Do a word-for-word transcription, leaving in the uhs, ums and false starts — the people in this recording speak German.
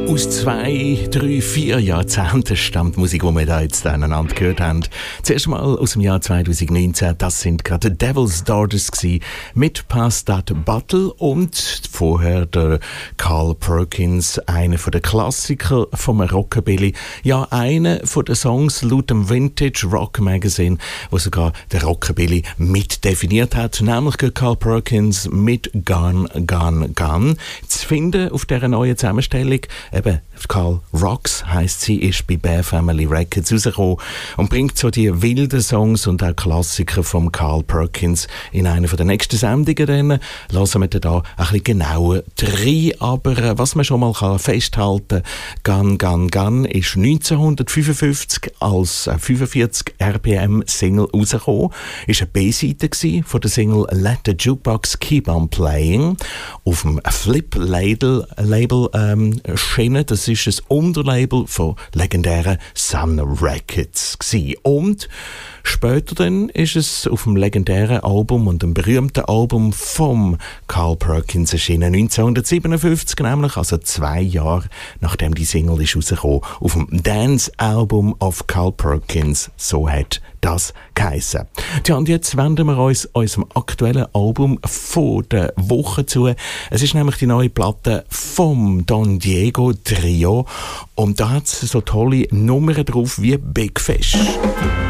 Aus zwei, drei, vier Jahrzehnten stammt die Musik, die wir da jetzt aneinander gehört haben. Zuerst mal aus dem Jahr zwanzig neunzehn, das sind gerade Devil's Daughters gewesen, mit Pass That Battle und vorher der Carl Perkins, einer der Klassiker vom Rockabilly. Ja, einer von den Songs laut dem Vintage Rock Magazine, wo sogar der Rockabilly mit definiert hat, nämlich Carl Perkins mit Gun, Gun, Gun. Zu finden auf dieser neuen Zusammenstellung, eben Carl Rocks heisst sie, ist bei Bear Family Records rausgekommen und bringt so die wilden Songs und auch Klassiker von Carl Perkins in einer der nächsten Sendungen. Dann lassen wir da ein bisschen genauer rein. Aber was man schon mal festhalten kann, Gun Gun Gun ist neunzehnhundertfünfundfünfzig als fünfundvierzig R P M Single rausgekommen. Ist eine B-Seite von der Single Let the Jukebox Keep on Playing auf dem Flip-Label Label, ähm, erschienen. Das ist ein Unterlabel von legendären Sun Records gewesen. Und später dann ist es auf dem legendären Album und dem berühmten Album vom Carl Perkins erschienen, neunzehnhundertsiebenundfünfzig, nämlich also zwei Jahre nachdem die Single ist rausgekommen, auf dem Dance Album of Carl Perkins, so hat das geheissen. Tja, und jetzt wenden wir uns unserem aktuellen Album von der Woche zu. Es ist nämlich die neue Platte vom Don Diego Trio und da hat es so tolle Nummern drauf wie Big Fish.